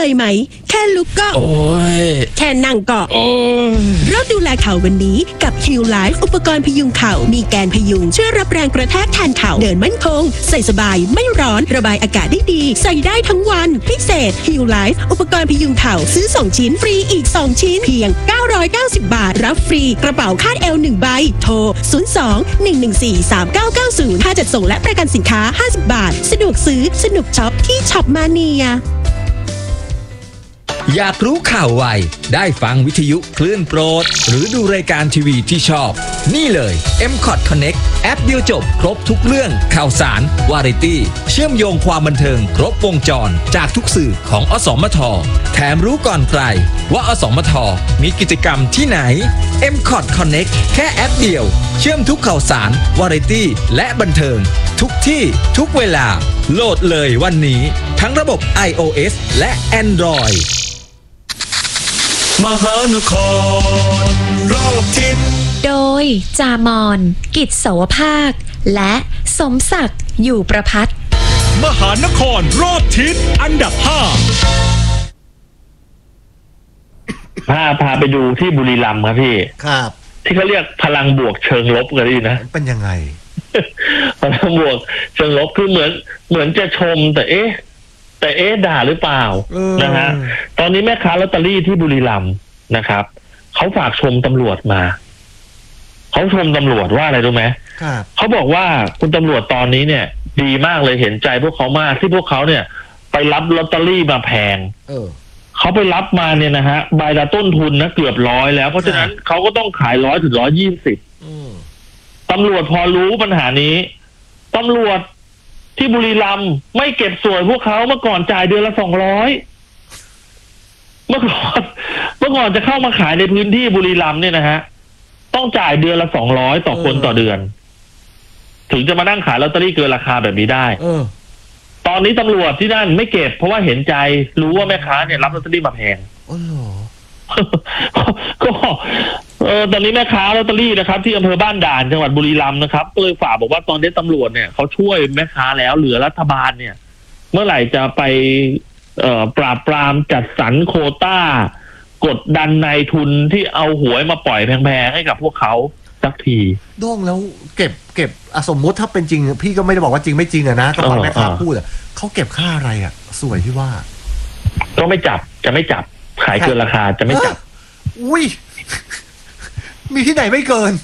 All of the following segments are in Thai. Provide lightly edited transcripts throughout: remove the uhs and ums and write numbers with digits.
อยไหมแค่ลุกก็โอ้ยแค่นั่งก็โอ้ยเริ่มดูแลเข่าวันนี้กับ Heal Life อุปกรณ์พยุงเข่ามีแกนพยุงช่วยรับแรงกระแทกแทนเข่าเดินมั่นคงใส่สบายไม่ร้อนระบายอากาศได้ดีใส่ได้ทั้งวันพิเศษ Heal Life อุปกรณ์พยุงเข่าซื้อ2ชิ้นฟรีอีก2ชิ้นเพียง990 บาทรับฟรีกระเป๋าคาดเอว1ใบโทร02-114-3990ค่าจัดส่งและประกันสินค้า50 บาทสะดวกซื้อสนุกช็อปที่ช็อปมาเนียอยากรู้ข่าวไวได้ฟังวิทยุคลื่นโปรดหรือดูรายการทีวีที่ชอบนี่เลย M-Cot Connect แอปเดียวจบครบทุกเรื่องข่าวสารวาไรตี้เชื่อมโยงความบันเทิงครบวงจรจากทุกสื่อของอสมทแถมรู้ก่อนใครว่าอสมทมีกิจกรรมที่ไหน M-Cot Connect แค่แอปเดียวเชื่อมทุกข่าวสารวาไรตี้และบันเทิงทุกที่ทุกเวลาโหลดเลยวันนี้ทั้งระบบ iOS และ Android มหานครรอบทิศโดยจามอนกิจเสาวภาคและสมศักดิ์อยู่ประภัตมหานครรอบทิศอันดับพาไปดูที่บุรีรัมย์ครับพี่ครับที่เขาเรียกพลังบวกเชิงลบกันดีนะเป็นยังไงพลังบวกเชิงลบคือเหมือนจะชมแต่เอ๊ะด่าหรือเปล่านะฮะตอนนี้แม่ค้าลอตเตอรี่ที่บุรีรัมย์นะครับเขาฝากชมตำรวจมาเขาชมตำรวจว่าอะไรรู้ไหมเขาบอกว่าคุณตำรวจตอนนี้เนี่ยดีมากเลยเห็นใจพวกเขามากที่พวกเขาเนี่ยไปรับลอตเตอรี่มาแพงเขาไปรับมาเนี่ยนะฮะใบละต้นทุนนะเกือบ100แล้วเพราะฉะนั้นเขาก็ต้องขาย100 ถึง 120ตำรวจพอรู้ปัญหานี้ตำรวจที่บุรีรัมย์ไม่เก็บสวยพวกเขาเมื่อก่อนจ่ายเดือนละ200เมื่อก่อนจะเข้ามาขายในพื้นที่บุรีรัมย์เนี่ยนะฮะต้องจ่ายเดือนละ200ต่อคนต่อเดือนถึงจะมานั่งขายลอตเตอรี่เกินราคาแบบนี้ได้ตอนนี้ตำรวจที่นั่นไม่เก็บเพราะว่าเห็นใจรู้ว่าแม่ค้าเนี่ยรับลอตเตอรี่มาแพงก็ตอนนี้แม่ค้าลอตเตอรี่นะครับที่อำเภอบ้านด่านจังหวัดบุรีรัมย์นะครับก็เลยฝากบอกว่าตอนนี้ตำรวจเนี่ยเขาช่วยแม่ค้าแล้วเหลือรัฐบาลเนี่ยเมื่อไหร่จะไปปราบปรามจัดสรรโควต้ากดดันนายทุนที่เอาหวยมาปล่อยแพงๆให้กับพวกเขาสักทีโด่งแล้วเก็บสมมุติถ้าเป็นจริงพี่ก็ไม่ได้บอกว่าจริงไม่จริงอะนะก็ฟังแม่ค้าพูดอะเขาเก็บค่าอะไรอะสวยที่ว่าก็จะไม่จับขายเกินราคาจะไม่จับอุ้ยมีที่ไหนไม่เกิน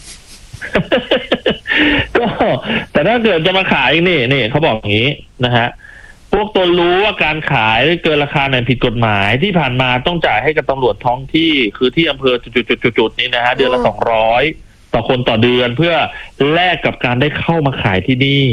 ก็แต่ถ้าเกิดจะมาขายนี่เขาบอกอย่างนี้นะฮะพวกตนรู้ว่าการขายเกินราคาเนี่ยผิดกฎหมายที่ผ่านมาต้องจ่ายให้กับตำรวจท้องที่คือที่อำเภอจุดๆนี้นะฮะเดือนละ200ต่อคนต่อเดือนเพื่อแลกกับการได้เข้ามาขายที่นี่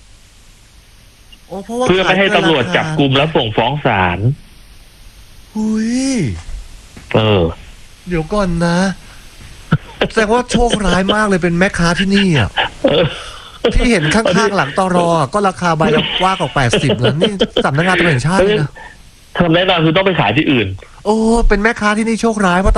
เพื่อไม่ให้ตำรวจจับกุมแล้วส่งฟ้องศาลอุ้ยเดี๋ยวก่อนนะแสดงว่าโชคร้ายมากเลยเป็นแม่ค้าที่นี่อ่ะที่เห็นข้างๆหลังตร.ก็ราคาใบละว่ากว่า80แล้วนี่สำนักงานตำรวจแห่งชาตินะทำแน่นอนคือต้องไปขายที่อื่นโอ้เป็นแม่ค้าที่นี่โชคร้ายเพราะ